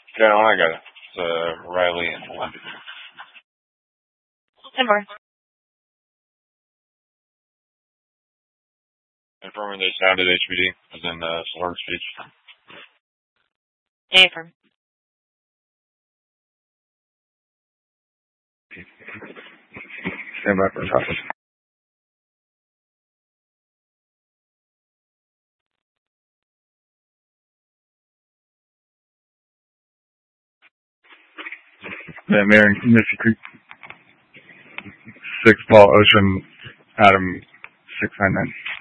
Yeah, I got it. It's Riley and London. 10 more. Confirming they sounded HBD, as in slurred speech. Affirm. Stand by for topic. Yeah, Mayor, Missy Creek. 6 Paul Ocean, Adam 699.